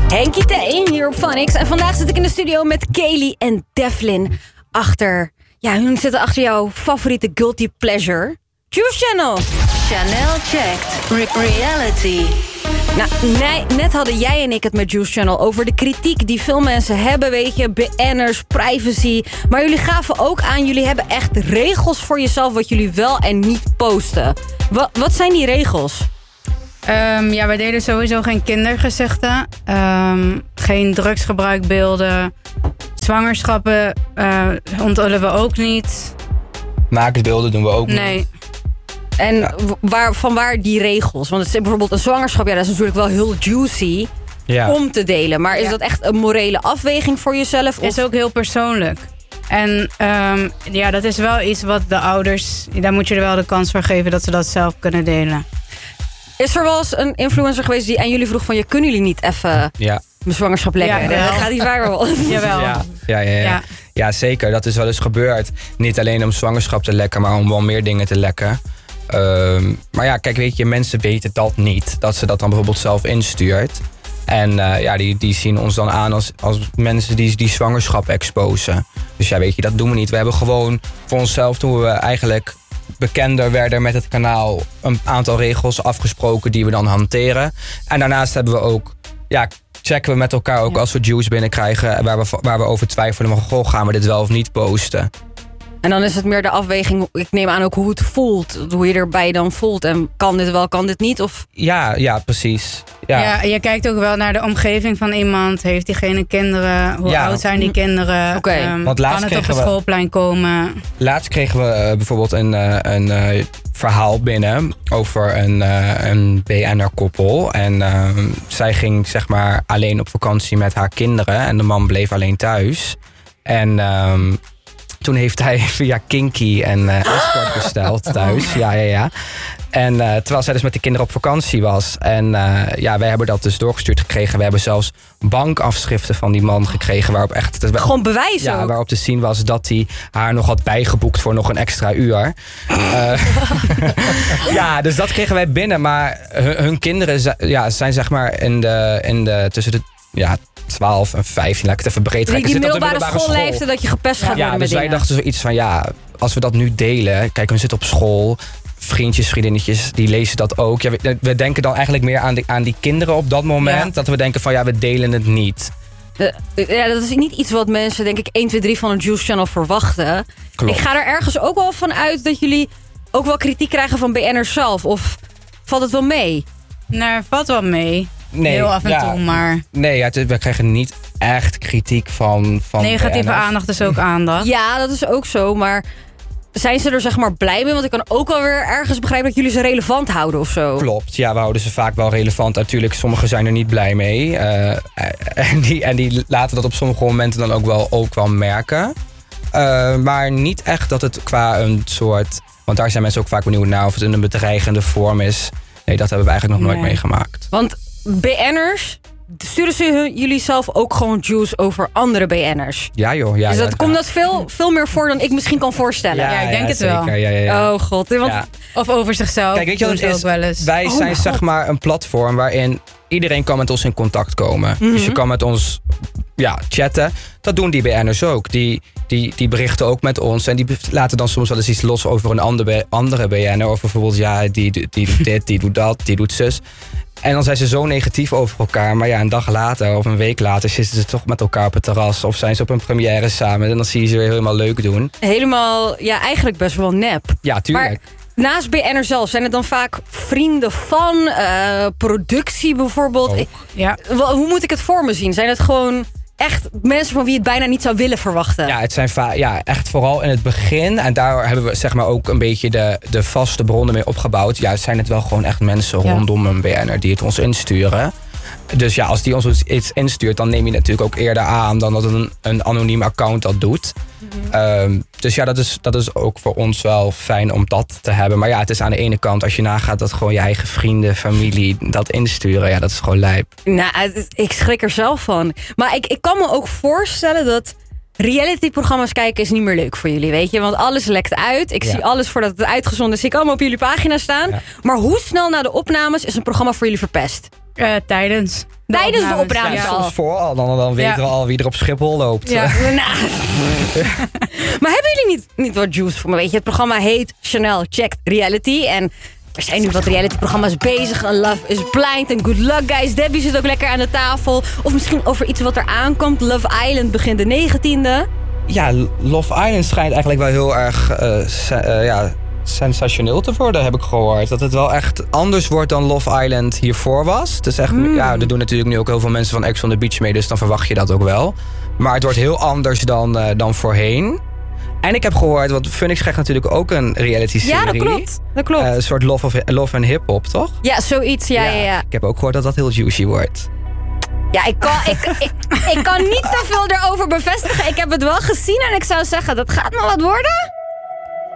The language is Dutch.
Henkie T hier op Phonics. En vandaag zit ik in de studio met Kaylee en Devlin. Hun zitten achter jouw favoriete guilty pleasure. Juice Channel. Chanel checked. Reality. Nou, net hadden jij en ik het met Juice Channel over de kritiek die veel mensen hebben, weet je, BN'ers, privacy. Maar jullie gaven ook aan, jullie hebben echt regels voor jezelf wat jullie wel en niet posten. Wat zijn die regels? Wij delen sowieso geen kindergezichten. Geen drugsgebruikbeelden. Zwangerschappen onthullen we ook niet. Makersbeelden doen we ook Nee. niet. En waar die regels? Want het is bijvoorbeeld een zwangerschap, dat is natuurlijk wel heel juicy om te delen. Maar is dat echt een morele afweging voor jezelf? Is ook heel persoonlijk. En dat is wel iets wat de ouders... Daar moet je er wel de kans voor geven dat ze dat zelf kunnen delen. Is er wel eens een influencer geweest die aan jullie vroeg van... kunnen jullie niet even mijn zwangerschap lekken? Ja, Dan gaat die viral. Jawel. Ja. Ja, zeker. Dat is wel eens gebeurd. Niet alleen om zwangerschap te lekken, maar om wel meer dingen te lekken. Maar ja, kijk, weet je, mensen weten dat niet. Dat ze dat dan bijvoorbeeld zelf instuurt. En die zien ons dan aan als mensen die zwangerschap exposen. Dus ja, weet je, dat doen we niet. We hebben gewoon voor onszelf, toen we eigenlijk bekender werden met het kanaal, een aantal regels afgesproken die we dan hanteren. En daarnaast hebben we ook, checken we met elkaar ook als we juice binnenkrijgen waar we over twijfelen, maar goh, gaan we dit wel of niet posten? En dan is het meer de afweging, ik neem aan ook hoe het voelt, hoe je erbij dan voelt. En kan dit wel, kan dit niet? Of... Ja, precies. Ja, je kijkt ook wel naar de omgeving van iemand. Heeft diegene kinderen? Hoe oud zijn die kinderen? Want kan het op het schoolplein komen? Laatst kregen we bijvoorbeeld een verhaal binnen over een BN'er-koppel. En zij ging zeg maar alleen op vakantie met haar kinderen. En de man bleef alleen thuis. En toen heeft hij via Kinky en escort besteld thuis. Ja. En terwijl zij dus met de kinderen op vakantie was. En wij hebben dat dus doorgestuurd gekregen. We hebben zelfs bankafschriften van die man gekregen. Waarop echt... Gewoon bewijzen? Ja, waarop te zien was dat hij haar nog had bijgeboekt voor nog een extra uur. Dus dat kregen wij binnen. Maar hun kinderen zijn zeg maar in de tussen de... 12 en 15, laat ik het even breed trekken. Die middelbare schoolleeftijd dat je gepest gaat worden met dus wij dachten zoiets van, als we dat nu delen... Kijk, we zitten op school, vriendjes, vriendinnetjes, die lezen dat ook. Ja, we denken dan eigenlijk meer aan die kinderen op dat moment. Ja. Dat we denken van, we delen het niet. Dat is niet iets wat mensen, denk ik, 1, 2, 3 van een Juice Channel verwachten. Klopt. Ik ga er ergens ook wel van uit dat jullie ook wel kritiek krijgen van BN'ers zelf. Of valt het wel mee? Nou, valt wel mee. Nee, heel af en toe, maar... Nee, we krijgen niet echt kritiek van negatieve BN'ers. Aandacht is ook aandacht. Ja, dat is ook zo, maar zijn ze er zeg maar blij mee? Want ik kan ook wel weer ergens begrijpen dat jullie ze relevant houden of zo. Klopt, we houden ze vaak wel relevant. Natuurlijk, sommigen zijn er niet blij mee. En die laten dat op sommige momenten dan ook wel merken. Maar niet echt dat het qua een soort... Want daar zijn mensen ook vaak benieuwd naar of het in een bedreigende vorm is. Nee, dat hebben we eigenlijk nog nooit meegemaakt. Want BN'ers, sturen ze jullie zelf ook gewoon juice over andere BN'ers? Ja joh. Ja, dus komt dat veel meer voor dan ik misschien kan voorstellen? Ja, ik denk het zeker, wel. Ja. Oh god. Want... Of over zichzelf. Kijk, weet je wat het is? Ook wel eens. Wij zijn zeg maar een platform waarin iedereen kan met ons in contact komen. Mm-hmm. Dus je kan met ons chatten. Dat doen die BN'ers ook. Die berichten ook met ons. En die laten dan soms wel eens iets los over een andere BN'er. Of bijvoorbeeld, die doet dit, die doet dat, die doet zus. En dan zijn ze zo negatief over elkaar. Maar een dag later of een week later zitten ze toch met elkaar op het terras. Of zijn ze op een première samen. En dan zie je ze weer helemaal leuk doen. Helemaal, eigenlijk best wel nep. Ja, tuurlijk. Maar naast BN'er zelf, zijn het dan vaak vrienden van productie bijvoorbeeld? Hoe moet ik het voor me zien? Zijn het gewoon echt mensen van wie het bijna niet zou willen verwachten? Ja, het zijn echt vooral in het begin. En daar hebben we zeg maar ook een beetje de vaste bronnen mee opgebouwd. Ja, het zijn het wel gewoon echt mensen rondom een BN'er die het ons insturen. Dus als die ons iets instuurt, dan neem je natuurlijk ook eerder aan dan dat een anoniem account dat doet. Mm-hmm. Dus dat is ook voor ons wel fijn om dat te hebben. Maar het is aan de ene kant, als je nagaat dat gewoon je eigen vrienden, familie dat insturen. Dat is gewoon lijp. Nou, ik schrik er zelf van. Maar ik kan me ook voorstellen dat realityprogramma's kijken is niet meer leuk voor jullie, weet je? Want alles lekt uit. Ik zie alles voordat het uitgezonden is. Zie ik allemaal op jullie pagina staan. Ja. Maar hoe snel na de opnames is een programma voor jullie verpest? Tijdens de opnames ja. al. Soms voor al, dan weten we al wie er op Schiphol loopt. Ja. Maar hebben jullie niet wat juice voor me? Weet je, het programma heet Chanel Checked Reality. En er zijn nu wat realityprogramma's bezig. Love is Blind en Good Luck Guys. Debbie zit ook lekker aan de tafel. Of misschien over iets wat er aankomt. Love Island begint de 19e. Ja, Love Island schijnt eigenlijk wel heel erg sensationeel te worden, heb ik gehoord. Dat het wel echt anders wordt dan Love Island hiervoor was. Het is echt, er doen natuurlijk nu ook heel veel mensen van Ex on the Beach mee, dus dan verwacht je dat ook wel. Maar het wordt heel anders dan voorheen. En ik heb gehoord, want Funix krijgt natuurlijk ook een reality-serie. Ja, dat klopt. Een soort Love en Hip-Hop, toch? Ja, zoiets. Ja. Ik heb ook gehoord dat dat heel juicy wordt. Ja, ik kan niet te veel erover bevestigen. Ik heb het wel gezien en ik zou zeggen, dat gaat maar wat worden.